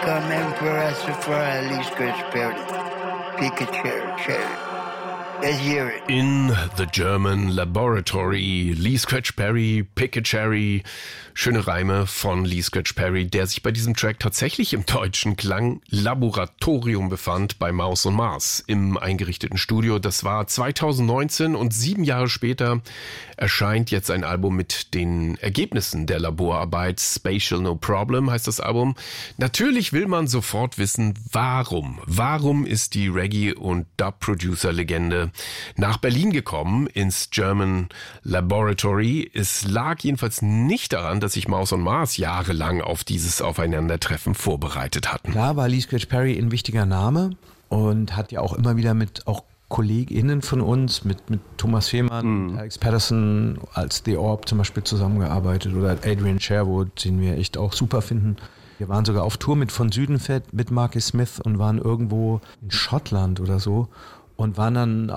come Emperor Safari, Lee Scratch Perry, Pikachu. Let's hear it. In the German Laboratory, Lee Scratch Perry, Pick-a-Cherry. Schöne Reime von Lee Scratch Perry, der sich bei diesem Track tatsächlich im deutschen Klanglaboratorium befand, bei Maus und Mars im eingerichteten Studio. Das war 2019 und 7 Jahre später erscheint jetzt ein Album mit den Ergebnissen der Laborarbeit. Spatial No Problem heißt das Album. Natürlich will man sofort wissen, warum. Warum ist die Reggae- und Dub-Producer-Legende nach Berlin gekommen, ins German Laboratory? Es lag jedenfalls nicht daran, dass sich Maus und Mars jahrelang auf dieses Aufeinandertreffen vorbereitet hatten. Klar war Lee Scratch Perry ein wichtiger Name und hat ja auch immer wieder mit auch KollegInnen von uns, mit Thomas Fehlmann, Alex Patterson als The Orb zum Beispiel zusammengearbeitet oder Adrian Sherwood, den wir echt auch super finden. Wir waren sogar auf Tour mit Von Südenfett, mit Marcus Smith und waren irgendwo in Schottland oder so und waren dann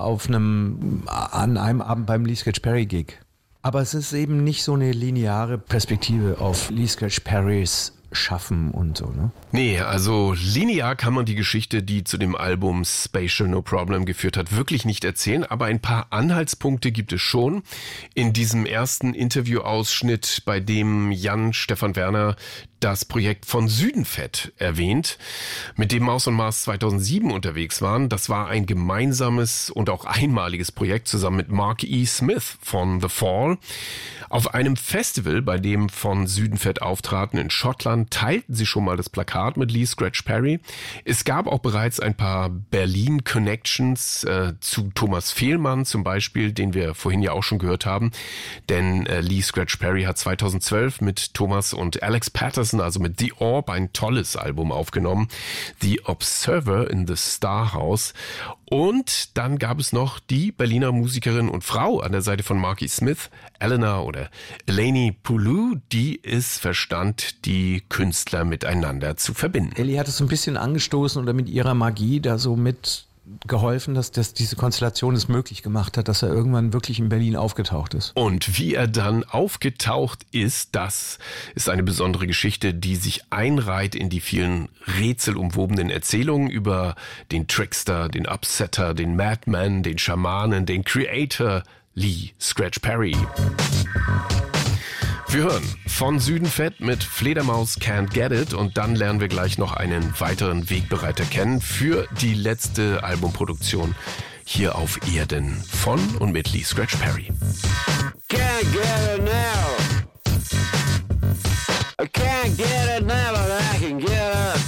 an einem Abend beim Lee Scratch Perry Gig. Aber es ist eben nicht so eine lineare Perspektive auf Lee Scratch Perrys Schaffen und so, ne? Nee, also linear kann man die Geschichte, die zu dem Album Spatial No Problem geführt hat, wirklich nicht erzählen, aber ein paar Anhaltspunkte gibt es schon. In diesem ersten Interviewausschnitt, bei dem Jan-Stefan Werner das Projekt von Südenfett erwähnt, mit dem Maus und Mars 2007 unterwegs waren. Das war ein gemeinsames und auch einmaliges Projekt zusammen mit Mark E. Smith von The Fall. Auf einem Festival, bei dem von Südenfett auftraten in Schottland, teilten sie schon mal das Plakat mit Lee Scratch Perry. Es gab auch bereits ein paar Berlin-Connections zu Thomas Fehlmann zum Beispiel, den wir vorhin ja auch schon gehört haben. Denn Lee Scratch Perry hat 2012 mit Thomas und Alex Patterson, also mit The Orb, ein tolles Album aufgenommen. The Observer in the Star House. Und dann gab es noch die Berliner Musikerin und Frau an der Seite von Marky Smith, Elena oder Eleni Poulou, die es verstand, die Künstler miteinander zu verbinden. Ellie hat es so ein bisschen angestoßen oder mit ihrer Magie da so mit geholfen, dass diese Konstellation es möglich gemacht hat, dass er irgendwann wirklich in Berlin aufgetaucht ist. Und wie er dann aufgetaucht ist, das ist eine besondere Geschichte, die sich einreiht in die vielen rätselumwobenen Erzählungen über den Trickster, den Upsetter, den Madman, den Schamanen, den Creator Lee Scratch Perry. Wir hören von Südenfett mit Fledermaus Can't Get It und dann lernen wir gleich noch einen weiteren Wegbereiter kennen für die letzte Albumproduktion hier auf Erden von und mit Lee Scratch Perry. Can't get it now. I can't get it now, but I can get it.